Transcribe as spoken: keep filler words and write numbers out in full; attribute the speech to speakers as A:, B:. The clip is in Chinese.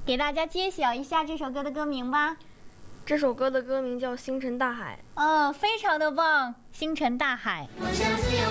A: 给大家揭晓一下这首歌的歌名吧。
B: 这首歌的歌名叫《星辰大海》。
A: 嗯，非常的棒，《星辰大海》。